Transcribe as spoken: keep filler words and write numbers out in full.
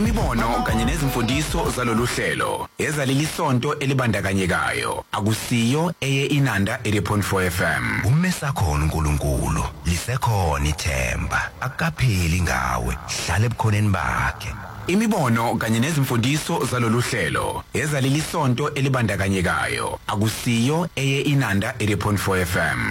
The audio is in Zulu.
Imibono kanye nezimfundiso zalolu hlelo ezaleli sonto elibandakanyekayo akusiyo eye Inanda eighty point four F M. Umesakhona uNkulunkulu lisekhona ithemba akapheli ngawe hlale ebukhoneni bakhe. Imibono kanye nezimfundiso zalolu hlelo ezaleli sonto elibandakanyekayo akusiyo eye Inanda eighty point four F M.